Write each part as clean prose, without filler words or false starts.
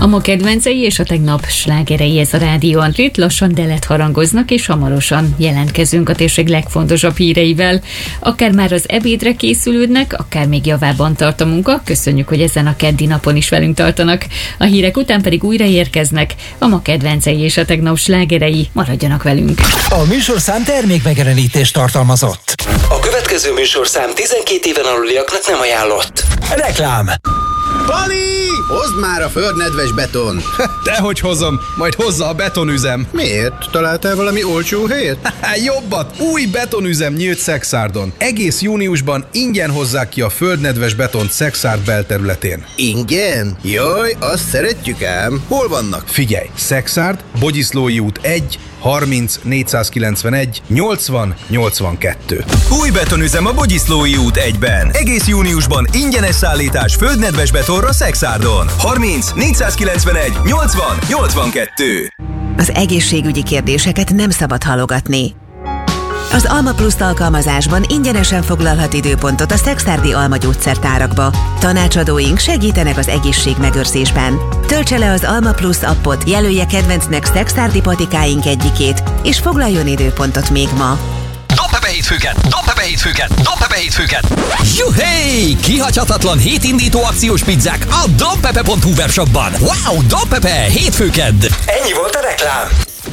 A ma kedvencei és a tegnap slágerei ez a rádióan. Itt lassan delet harangoznak, és hamarosan jelentkezünk a térség legfontosabb híreivel. Akár már az ebédre készülődnek, akár még javában tart a munka. Köszönjük, hogy ezen a keddi napon is velünk tartanak. A hírek után pedig újra érkeznek a ma kedvencei és a tegnap slágerei. Maradjanak velünk. A műsorszám termékmegjelenítést tartalmazott. A következő műsorszám 12 éven aluliaknak nem ajánlott. Reklám. Pali! Hozd már a földnedves beton! Dehogy hozom, majd hozza a betonüzem. Miért? Találtál valami olcsó helyet? Jobbat! Új betonüzem nyílt Szexárdon. Egész júniusban ingyen hozzák ki a földnedves betont Szexárd belterületén. Ingyen? Jaj, azt szeretjük ám. Hol vannak? Figyelj! Szexárd, Bogyiszlói út 1, 30 491 80 82. Új betonüzem a Bogyiszlói út 1-ben. Egész júniusban ingyenes szállítás földnedves betonra Szexárdon. 30 491 80 82. Az egészségügyi kérdéseket nem szabad halogatni. Az Alma Plus alkalmazásban ingyenesen foglalhat időpontot a szexárdi Alma gyógyszertárakba. Tanácsadóink segítenek az egészségmegőrzésben. Töltse le az Alma Plus appot, jelölje kedvencnek szexárdi patikáink egyikét, és foglaljon időpontot még ma. Dobbe be hétfőket! Juhé! Kihagyhatatlan hétindító akciós pizzák a dobpepe.hu webshopban. Wow, Dobpepe! Hétfőkedd! Ennyi volt a reklám.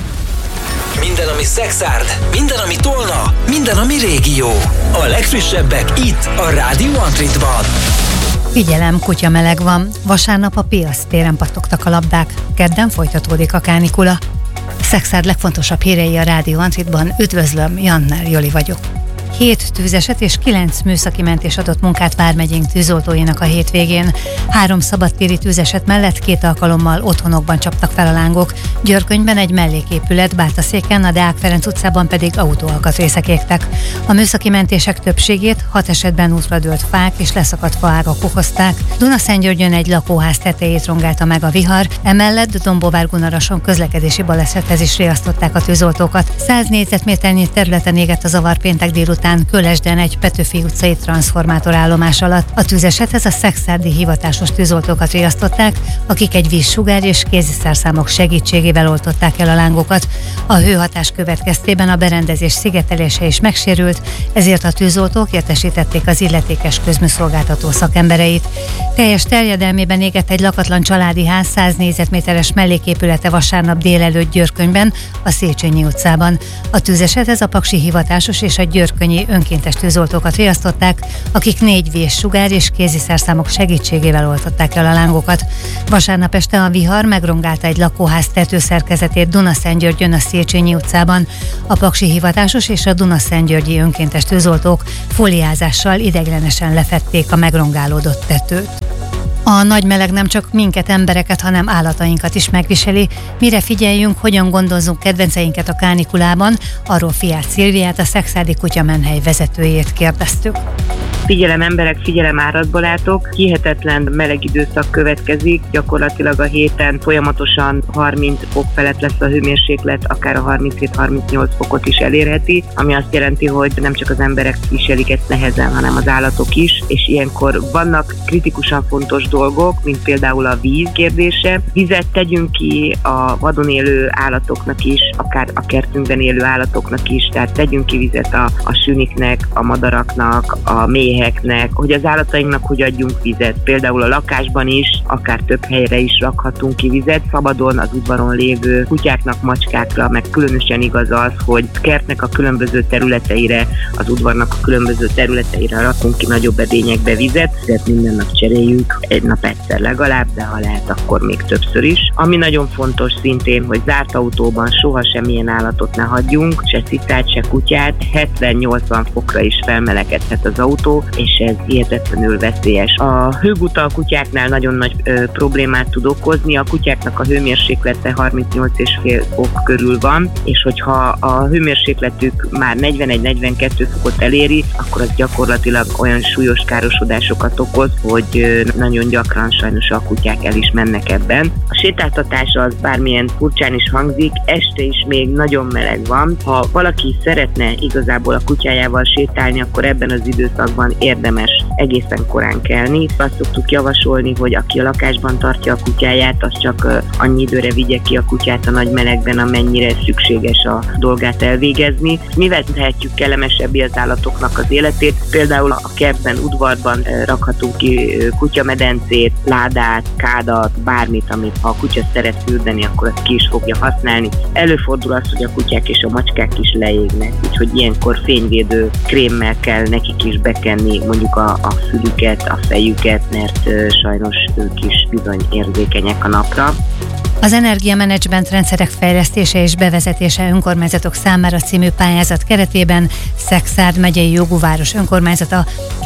Minden, ami Szexárd, minden, ami Tolna, minden, ami régió. A legfrissebbek itt, a Rádió Antritban. Figyelem, kutya meleg van. Vasárnap a Piasz téren pattogtak a labdák. Kedden folytatódik a kánikula. Szexárd legfontosabb hírei a Rádió Antritban. Üdvözlöm, Janner Joli vagyok. 7 tűzeset és 9 műszaki mentés adott munkát vármegyénk tűzoltóinak a hétvégén. 3 szabadtéri tűzeset mellett 2 alkalommal otthonokban csaptak fel a lángok. Györkönyben egy melléképület, Bátaszéken, a Deák Ferenc utcában pedig autóalkatrészek égtek. A műszaki mentések többségét 6 esetben útra dőlt fák és leszakadt faágak okozták. Dunaszentgyörgyön egy lakóház tetejét rongálta meg a vihar, emellett Dombóvár-Gunarason közlekedési balesethez is riasztották a tűzoltókat. 100 négyzetméternyi területen égett a zavar péntek délután Kölesden egy Petőfi utcai transzformátorállomás alatt. A tűzesethez a szexárdi hivatásos tűzoltókat riasztották, akik egy vízsugár és kéziszerszámok segítségével oltották el a lángokat. A hőhatás következtében a berendezés szigetelése is megsérült, ezért a tűzoltók értesítették az illetékes közműszolgáltató szakembereit. Teljes terjedelmében égett egy lakatlan családi ház 100 négyzetméteres melléképülete vasárnap délelőtt Györkönyben, a Széchenyi utcában. A tűzesethez a paksi hivatásos és a györkönyi önkéntes tűzoltókat riasztották, akik 4 vízsugár és kéziszerszámok segítségével oltották el a lángokat. Vasárnap este a vihar megrongálta egy lakóház tetőszerkezetét Dunaszentgyörgyön, a Széchenyi utcában. A paksi hivatásos és a dunaszentgyörgyi önkéntes tűzoltók fóliázással ideiglenesen lefedték a megrongálódott tetőt. A nagy meleg nem csak minket, embereket, hanem állatainkat is megviseli. Mire figyeljünk, hogyan gondozzunk kedvenceinket a kánikulában, arról Fiát Szilviát, a Szexárdi Kutyamenhely vezetőjét kérdeztük. Figyelem emberek, figyelem áradbalátok, hihetetlen meleg időszak következik, gyakorlatilag a héten folyamatosan 30 fok felett lesz a hőmérséklet, akár a 37-38 fokot is elérheti, ami azt jelenti, hogy nem csak az emberek viselik ezt nehezen, hanem az állatok is, és ilyenkor vannak kritikusan fontos dolgok, mint például a víz kérdése. Vizet tegyünk ki a vadon élő állatoknak is, akár a kertünkben élő állatoknak is, tehát tegyünk ki vizet a süniknek, a madaraknak, a méheknek, hogy az állatainknak hogy adjunk vizet. Például a lakásban is, akár több helyre is rakhatunk ki vizet, szabadon az udvaron lévő kutyáknak, macskákra, meg különösen igaz az, hogy kertnek a különböző területeire, az udvarnak a különböző területeire rakunk ki nagyobb edényekbe vizet, de minden nap cseréljük, egy nap egyszer legalább, de ha lehet, akkor még többször is. Ami nagyon fontos szintén, hogy zárt autóban soha semmilyen állatot ne hagyjunk, se cicát, se kutyát, 70-80 fokra is felmelegedhet az autó, és ez hihetetlenül veszélyes. A hőguta a kutyáknál nagyon nagy problémát tud okozni, a kutyáknak a hőmérséklete 38,5 fok körül van, és hogyha a hőmérsékletük már 41-42 fokot eléri, akkor az gyakorlatilag olyan súlyos károsodásokat okoz, hogy nagyon gyakran sajnos a kutyák el is mennek ebben. A sétáltatás az bármilyen furcsán is hangzik, este is még nagyon meleg van. Ha valaki szeretne igazából a kutyájával sétálni, akkor ebben az időszakban napon érdemes egészen korán kelni. Azt szoktuk javasolni, hogy aki a lakásban tartja a kutyáját, az csak annyi időre vigye ki a kutyát a nagy melegben, amennyire szükséges a dolgát elvégezni. Mivel tehetjük kellemesebbé az állatoknak az életét? Például a kertben, udvarban rakhatunk ki kutyamedencét, ládát, kádat, bármit, amit ha a kutya szeret fürdeni, akkor azt ki is fogja használni. Előfordul az, hogy a kutyák és a macskák is leégnek, úgyhogy ilyenkor fényvédő krémmel kell nekik is bekenni mondjuk a fülüket, a fejüket, mert sajnos ők is bizony érzékenyek a napra. Az energiamenedzsment rendszerek fejlesztése és bevezetése önkormányzatok számára című pályázat keretében Szekszárd megyei jogú város önkormányzata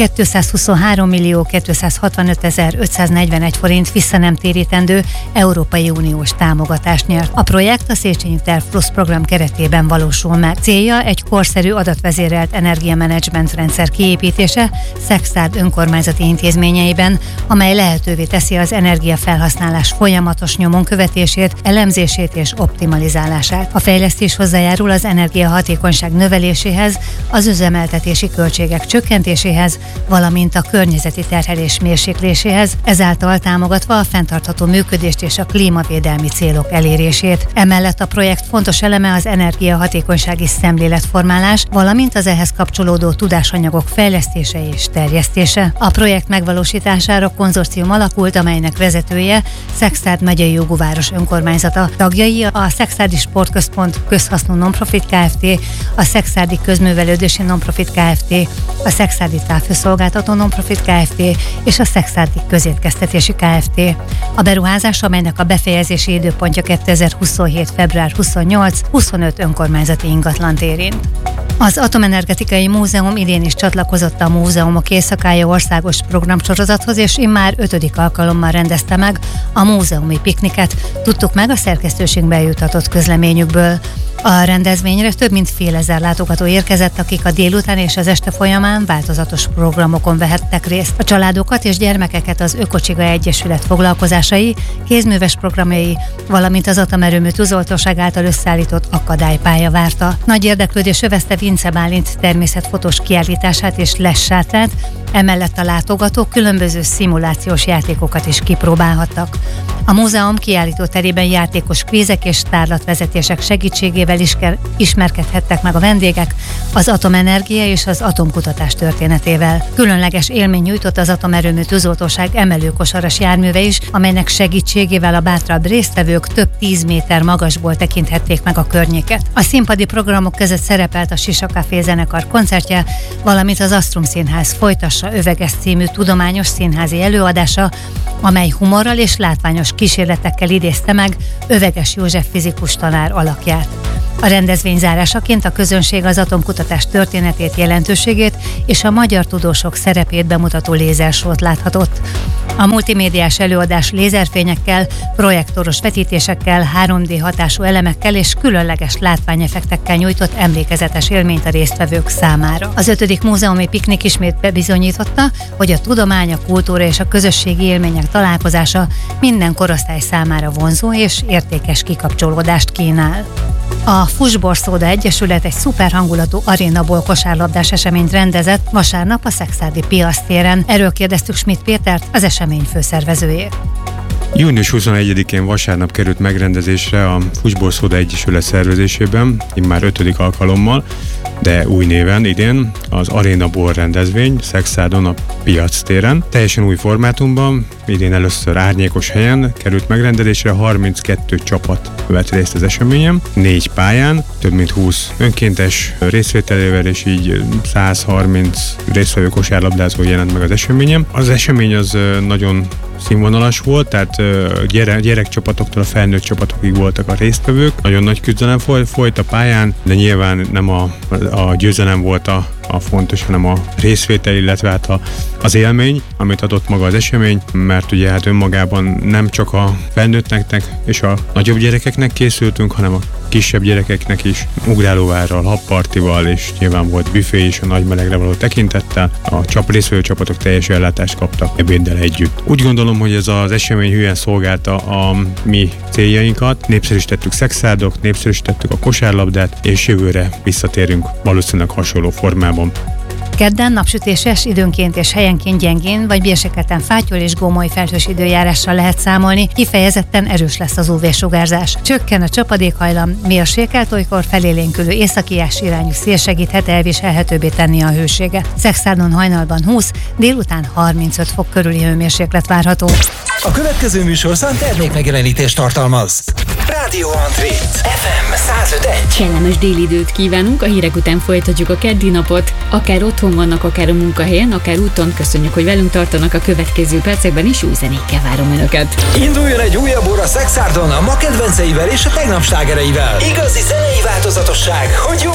223.265.541 forint visszanemtérítendő Európai Uniós támogatást nyert. A projekt a Széchenyi Terv Plusz program keretében valósul meg. Célja egy korszerű adatvezérelt energiamenedzsment rendszer kiépítése Szekszárd önkormányzati intézményeiben, amely lehetővé teszi az energiafelhasználás folyamatos nyomon követését, elemzését és optimalizálását. A fejlesztés hozzájárul az energiahatékonyság növeléséhez, az üzemeltetési költségek csökkentéséhez, valamint a környezeti terhelés mérsékléséhez, ezáltal támogatva a fenntartható működést és a klímavédelmi célok elérését. Emellett a projekt fontos eleme az energiahatékonysági szemléletformálás, valamint az ehhez kapcsolódó tudásanyagok fejlesztése és terjesztése. A projekt megvalósítására konzorcium alakult, amelynek vezetője Szekszárd megyei jogú város önkormányzata. Tagjai a Szekszárdi Sportközpont közhasznú nonprofit Kft., a Szekszárdi Közművelődési nonprofit Kft., a Szekszárdi Távhőszolgáltató nonprofit Kft. És a Szekszárdi Közétkeztetési Kft. A beruházás, amelynek a befejezési időpontja 2027. február 28-25 önkormányzati ingatlant érint. Az Atomenergetikai Múzeum idén is csatlakozott a Múzeumok Éjszakája országos programsorozathoz, és immár 5. alkalommal rendezte meg a múzeumi pikniket, tudtuk meg a szerkesztőségbe juttatott közleményükből. A rendezvényre több mint fél ezer látogató érkezett, akik a délután és az este folyamán változatos programokon vehettek részt. A családokat és gyermekeket az Ökocsiga Egyesület foglalkozásai, kézműves programjai, valamint az atomerőmű tűzoltóság által összeállított akadálypálya várta. Nagy érdeklődés övezte Vince Bálint természetfotós kiállítását és lessátrát, emellett a látogatók különböző szimulációs játékokat is kipróbálhattak. A múzeum kiállító terében játékos kvízek és tárlatvezetések segítségével ismerkedhettek meg a vendégek az atomenergia és az atomkutatás történetével. Különleges élmény nyújtott az atomerőmű tűzoltóság emelőkosaras járműve is, amelynek segítségével a bátrabb résztvevők több 10 méter magasból tekinthették meg a környéket. A színpadi programok között szerepelt a Sisa Café zenekar koncertje, valamint az Astrum Színház Folytassa Öveges című tudományos színházi előadása, amely humorral és látványos kísérletekkel idézte meg Öveges József fizikus tanár alakját. A rendezvény zárásaként a közönség az atomkutatás történetét, jelentőségét és a magyar tudósok szerepét bemutató lézersót láthatott. A multimédiás előadás lézerfényekkel, projektoros vetítésekkel, 3D hatású elemekkel és különleges látványeffektekkel nyújtott emlékezetes élményt a résztvevők számára. Az 5. múzeumi piknik ismét bebizonyította, hogy a tudomány, a kultúra és a közösségi élmények találkozása minden korosztály számára vonzó és értékes kikapcsolódást kínál. A Fussborszóda Egyesület egy szuper hangulatú arénaból kosárlabdás eseményt rendezett vasárnap a Szekszárdi Piasztéren. Erről kérdeztük Schmidt Pétert, az esemény főszervezőjét. Június 21-én vasárnap került megrendezésre a Fussborszóda Egyesület szervezésében, immár 5. alkalommal, de új néven idén az Arena Ball rendezvény Szekszárdon a Piactéren. Teljesen új formátumban, idén először árnyékos helyen került megrendezésre, 32 csapat vett részt az eseményen, 4 pályán, több mint 20 önkéntes részvételével, és így 130 résztvevő kosárlabdázó jelent meg az eseményen. Az esemény az nagyon színvonalas volt, tehát gyerekcsapatoktól a felnőtt csapatokig voltak a résztvevők. Nagyon nagy küzdelem folyt a pályán, de nyilván nem a győzelem volt a fontos, hanem a részvétel, illetve hát az élmény, amit adott maga az esemény, mert ugye hát önmagában nem csak a felnőtteknek és a nagyobb gyerekeknek készültünk, hanem a kisebb gyerekeknek is ugrálóvárral, habpartival, és nyilván volt büfé is a nagy melegre való tekintettel. A résztvevő csapatok teljes ellátást kaptak ebéddel együtt. Úgy gondolom, hogy ez az esemény hülyen szolgálta a mi céljainkat. Népszerűsítettük Szekszárdot, népszerűsítettük a kosárlabdát, és jövőre visszatérünk valószínűleg hasonló formában. Kedden napsütéses, időnként és helyenként gyengén, vagy bérségeten fátyol és gómoly felhős időjárással lehet számolni, kifejezetten erős lesz az UV-sugárzás. Csökken a csapadékhajlam, mérsékelt, olykor felélénkülő északi-ás irányú szél segíthet elviselhetőbbé tenni a hőséget. Szexárdon hajnalban 20, délután 35 fok körüli hőmérséklet várható. A következő műsorszám termékmegjelenítést tartalmaz. Rádió Antrit FM 105.1. Kellemes délidőt kívánunk, a hírek után folytatjuk a keddi napot. Akár otthon vannak, akár a munkahelyen, akár úton. Köszönjük, hogy velünk tartanak a következő percekben, és új zenékkel várom Önöket. Induljon egy újabb óra Szexárdon a ma kedvenceivel és a tegnap slágereivel. Igazi zenei változatosság, hogy jól